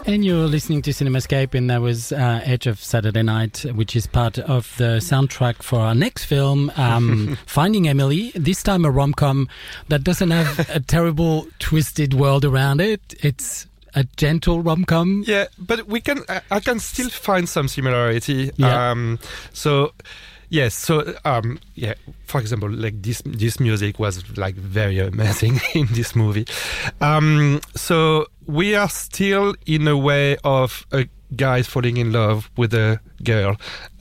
And you're listening to Cinemascape, and that was Edge of Saturday Night, which is part of the soundtrack for our next film, Finding Emily. This time a rom-com that doesn't have a terrible twisted world around it. It's a gentle rom-com. Yeah, but I can still find some similarity. Yeah. For example, like this music was like very amazing in this movie. So we are still in a way of a guy falling in love with a girl,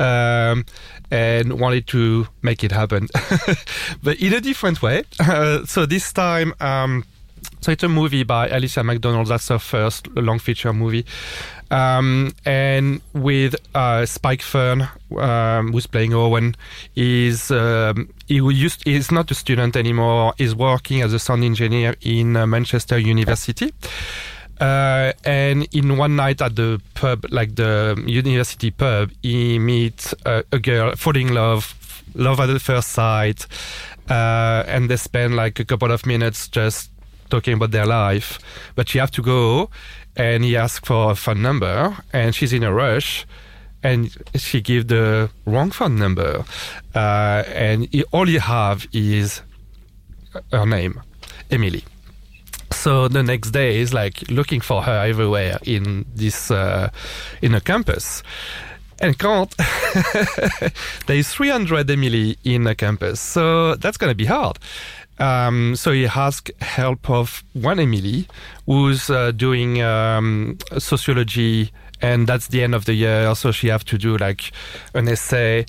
and wanted to make it happen, but in a different way. So this time, so it's a movie by Alicia McDonald. That's her first long feature movie. And with Spike Fern, who's playing Owen, he's not a student anymore. He's working as a sound engineer in Manchester University. And in one night at the pub, like the university pub, he meets a girl, falling in love at the first sight, and they spend like a couple of minutes just talking about their life. But she have to go, and he asks for a phone number, and she's in a rush, and she gives the wrong phone number, and all you have is her name, Emily. So the next day is like looking for her everywhere in this in a campus, and can't. There is 300 Emily in a campus, so that's gonna be hard. So he asked help of one Emily who's doing sociology, and that's the end of the year, so she have to do like an essay,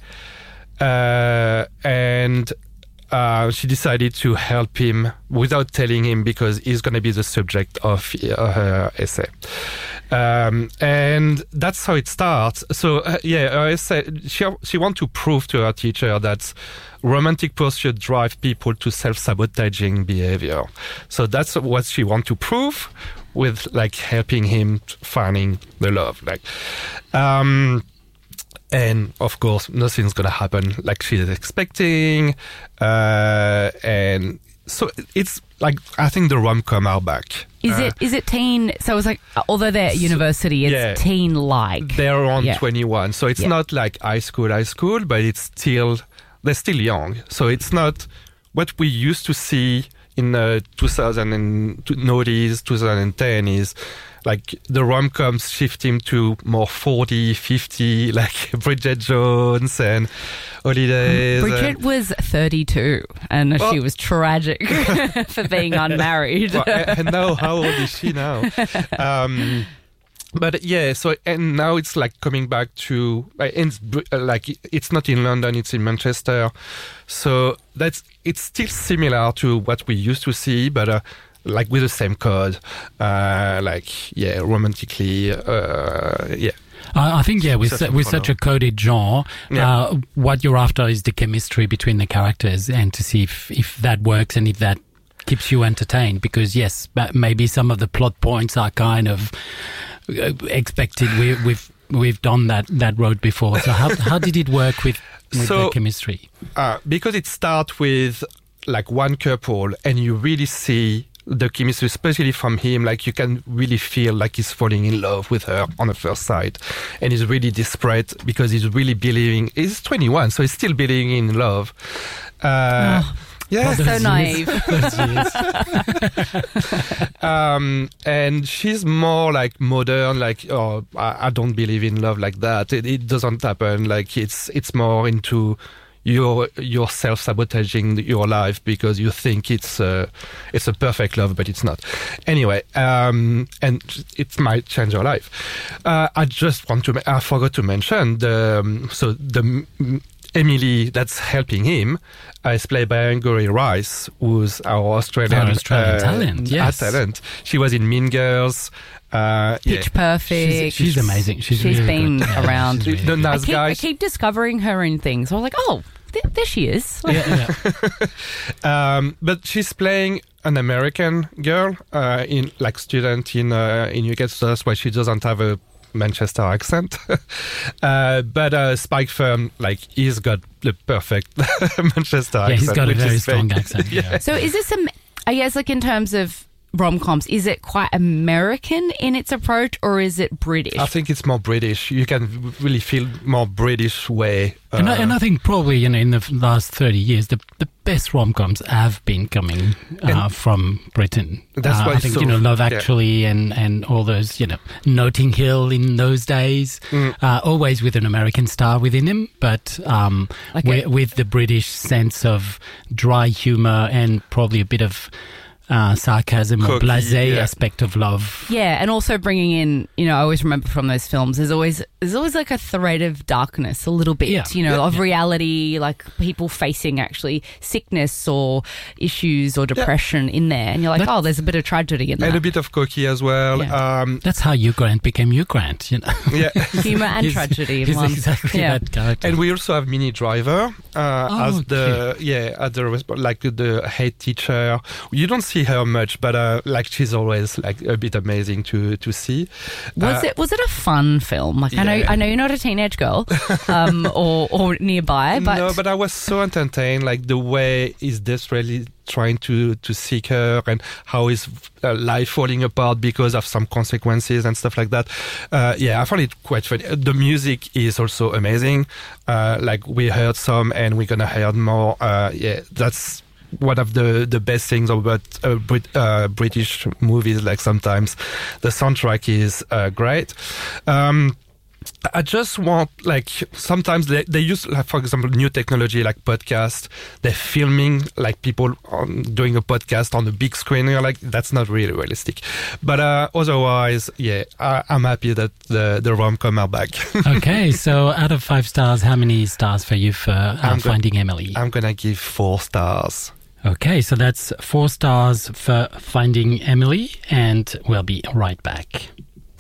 and she decided to help him without telling him, because he's going to be the subject of her essay. And that's how it starts. So, her essay, she wants to prove to her teacher that romantic pursuit drive people to self-sabotaging behavior. So that's what she wants to prove with, like, helping him finding the love. Like, and of course, nothing's gonna happen like she's expecting. And so it's like, I think the rom-com are back. Is it teen? So it's like, although they're at university, it's teen-like. They're around 21, so it's not like high school, but they're still young. So it's not what we used to see in 2000s, 2010 is like the rom-coms shifting to more 40, 50, like Bridget Jones and Holidays. Bridget was 32 and she was tragic for being unmarried. And now, how old is she now? But yeah, so, and now it's like coming back to, like, it's not in London, it's in Manchester. So it's still similar to what we used to see, but like with the same code, romantically, I think, with such a coded genre, what you're after is the chemistry between the characters, and to see if that works and if that keeps you entertained. Because yes, maybe some of the plot points are kind of expected. We've done that road before. So how did it work with the chemistry? Because it starts with like one couple, and you really see the chemistry, especially from him, like you can really feel like he's falling in love with her on the first sight, and he's really desperate because he's really believing. He's 21, so he's still believing in love. Yeah, so naive. And she's more like modern, like, oh, I don't believe in love like that. It doesn't happen. Like it's more into you're self-sabotaging your life because you think it's a perfect love, but it's not. Anyway, and it might change your life. I forgot to mention the Emily that's helping him is played by Angourie Rice, who's our Australian talent. Yes, talent. She was in Mean Girls. Pitch Perfect. She's amazing. She's really been good. around. The nice guy. I keep discovering her in things. So I'm like, oh, there she is. But she's playing an American girl, student in UK. So that's why she doesn't have a Manchester accent. But Spike Fern, like, he's got the perfect Manchester accent. He's got a very strong accent. So is this I guess, like, in terms of rom-coms, is it quite American in its approach, or is it British? I think it's more British. You can really feel more British way. And I think probably, in the last 30 years, the best rom-coms have been coming from Britain. That's why I think, Love Actually and all those, Notting Hill in those days, always with an American star within him, but with the British sense of dry humour and probably a bit of sarcasm or blasé aspect of love. Yeah, and also bringing in, I always remember from those films, there's always like a thread of darkness, a little bit, of reality, like people facing actually sickness or issues or depression in there. And you're like, there's a bit of tragedy in there. And a bit of cocky as well. Yeah. That's how Hugh Grant became Hugh Grant, Yeah. Humour and tragedy in one. Exactly that character. And we also have Minnie Driver as the head teacher. You don't see her much, but she's always like a bit amazing to see. Was it a fun film? Like I know you're not a teenage girl, or nearby, but no, but I was so entertained. Like the way he's desperately trying to seek her, and how his life falling apart because of some consequences and stuff like that. I found it quite funny. The music is also amazing. We heard some, and we're gonna hear more. That's one of the best things about British movies. Like sometimes the soundtrack is great. I just want, sometimes they use, for example, new technology like podcast. They're filming people doing a podcast on a big screen. You're like, that's not really realistic. But otherwise, I'm happy that the rom-com are back. Okay, so out of 5 stars, how many stars for you for Finding Emily? I'm gonna give 4 stars. Okay, so that's 4 stars for Finding Emily, and we'll be right back.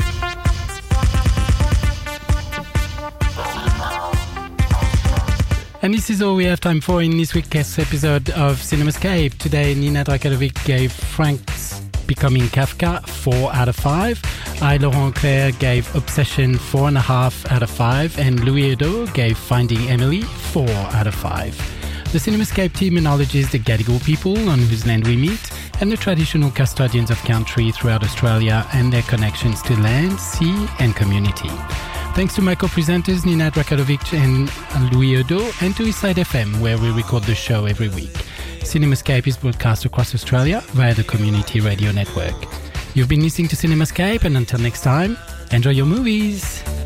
And this is all we have time for in this week's episode of CinemaScape. Today, Nina Drakadovic gave Frank's Becoming Kafka 4 out of 5. I, Laurent Claire, gave Obsession 4.5 out of 5. And Louis Edo gave Finding Emily 4 out of 5. The CinemaScape team acknowledges the Gadigal people on whose land we meet, and the traditional custodians of country throughout Australia and their connections to land, sea and community. Thanks to my co-presenters Nina Drakadovic and Louis Edo, and to Eastside FM, where we record the show every week. CinemaScape is broadcast across Australia via the Community Radio Network. You've been listening to CinemaScape, and until next time, enjoy your movies!